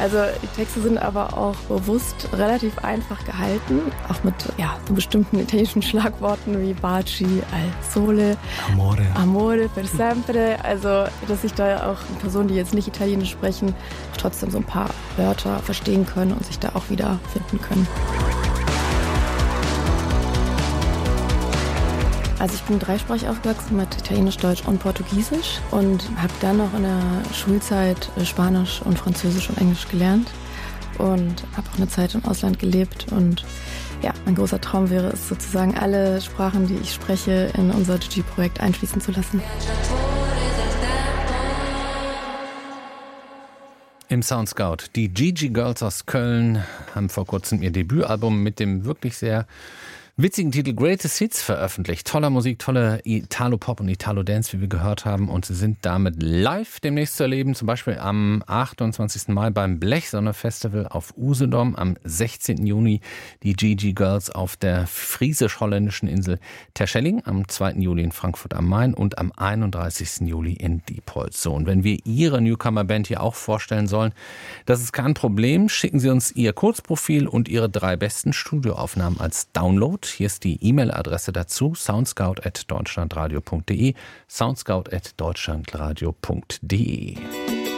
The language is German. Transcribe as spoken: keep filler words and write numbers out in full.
Also die Texte sind aber auch bewusst relativ einfach gehalten, auch mit ja, so bestimmten italienischen Schlagworten wie Baci, al sole, Amore, Amore per sempre. Also dass sich da auch Personen, die jetzt nicht Italienisch sprechen, trotzdem so ein paar Wörter verstehen können und sich da auch wiederfinden können. Also ich bin dreisprachig aufgewachsen mit Italienisch, Deutsch und Portugiesisch und habe dann noch in der Schulzeit Spanisch und Französisch und Englisch gelernt und habe auch eine Zeit im Ausland gelebt. Und ja, mein großer Traum wäre es sozusagen, alle Sprachen, die ich spreche, in unser Gigi-Projekt einfließen zu lassen. Im Soundscout. Die Gigi Girls aus Köln haben vor kurzem ihr Debütalbum mit dem wirklich sehr witzigen Titel Greatest Hits veröffentlicht. Toller Musik, tolle Italo-Pop und Italo-Dance, wie wir gehört haben. Und sie sind damit live demnächst zu erleben, zum Beispiel am achtundzwanzigsten Mai beim Blechsonne-Festival auf Usedom, am sechzehnten Juni die Gigi Girls auf der friesisch-holländischen Insel Terschelling, am zweiten Juli in Frankfurt am Main und am einunddreißigsten Juli in Diepholz. So, und wenn wir Ihre Newcomer-Band hier auch vorstellen sollen, das ist kein Problem. Schicken Sie uns Ihr Kurzprofil und Ihre drei besten Studioaufnahmen als Download. Hier ist die E-Mail-Adresse dazu, soundscout at deutschlandradio punkt de, soundscout at deutschlandradio punkt de.